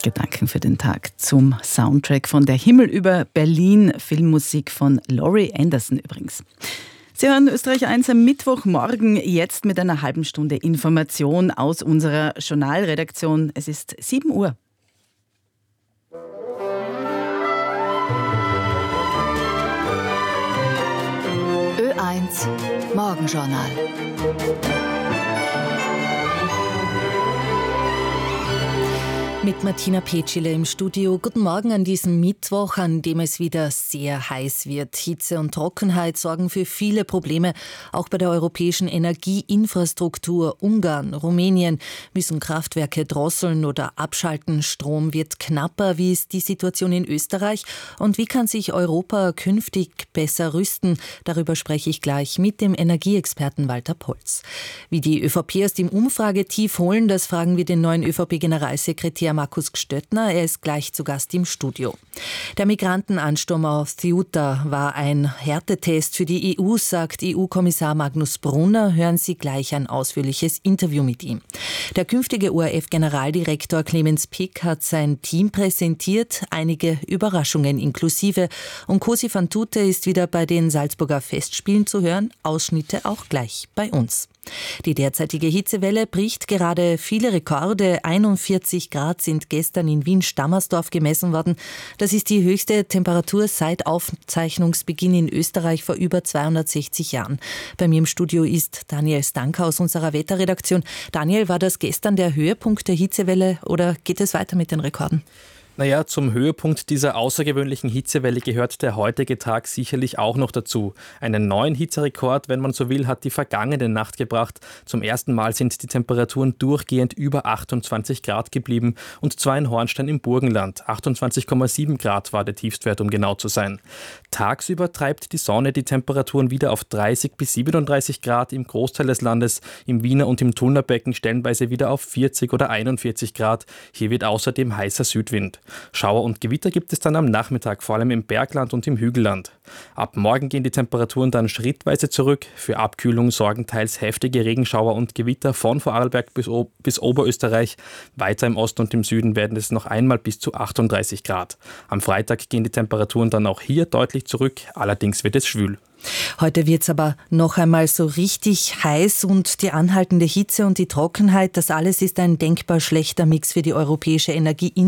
Gedanken für den Tag zum Soundtrack von Der Himmel über Berlin, Filmmusik von Laurie Anderson übrigens. Sie hören Österreich 1 am Mittwochmorgen, jetzt mit einer halben Stunde Information aus unserer Journalredaktion. Es ist 7 Uhr. Ö1 Morgenjournal. Mit Martina Petschile im Studio. Guten Morgen an diesem Mittwoch, an dem es wieder sehr heiß wird. Hitze und Trockenheit sorgen für viele Probleme, auch bei der europäischen Energieinfrastruktur. Ungarn, Rumänien müssen Kraftwerke drosseln oder abschalten. Strom wird knapper. Wie ist die Situation in Österreich? Und wie kann sich Europa künftig besser rüsten? Darüber spreche ich gleich mit dem Energieexperten Walter Polz. Wie die ÖVP aus dem Umfragetief holen, das fragen wir den neuen ÖVP-Generalsekretär Markus Gstöttner. Er ist gleich zu Gast im Studio. Der Migrantenansturm auf Ceuta war ein Härtetest für die EU, sagt EU-Kommissar Magnus Brunner. Hören Sie gleich ein ausführliches Interview mit ihm. Der künftige ORF-Generaldirektor Clemens Pick hat sein Team präsentiert, einige Überraschungen inklusive. Und Cosi van Tute ist wieder bei den Salzburger Festspielen zu hören. Ausschnitte auch gleich bei uns. Die derzeitige Hitzewelle bricht gerade viele Rekorde. 41 Grad sind gestern in Wien-Stammersdorf gemessen worden. Das ist die höchste Temperatur seit Aufzeichnungsbeginn in Österreich vor über 260 Jahren. Bei mir im Studio ist Daniel Stanker aus unserer Wetterredaktion. Daniel, war das gestern der Höhepunkt der Hitzewelle oder geht es weiter mit den Rekorden? Naja, zum Höhepunkt dieser außergewöhnlichen Hitzewelle gehört der heutige Tag sicherlich auch noch dazu. Einen neuen Hitzerekord, wenn man so will, hat die vergangene Nacht gebracht. Zum ersten Mal sind die Temperaturen durchgehend über 28 Grad geblieben und zwar in Hornstein im Burgenland. 28,7 Grad war der Tiefstwert, um genau zu sein. Tagsüber treibt die Sonne die Temperaturen wieder auf 30 bis 37 Grad im Großteil des Landes, im Wiener und im Tullner Becken stellenweise wieder auf 40 oder 41 Grad. Hier wird außerdem heißer Südwind. Schauer und Gewitter gibt es dann am Nachmittag, vor allem im Bergland und im Hügelland. Ab morgen gehen die Temperaturen dann schrittweise zurück. Für Abkühlung sorgen teils heftige Regenschauer und Gewitter von Vorarlberg bis Oberösterreich. Weiter im Osten und im Süden werden es noch einmal bis zu 38 Grad. Am Freitag gehen die Temperaturen dann auch hier deutlich zurück, allerdings wird es schwül. Heute wird es aber noch einmal so richtig heiß und die anhaltende Hitze und die Trockenheit, das alles ist ein denkbar schlechter Mix für die europäische Energie.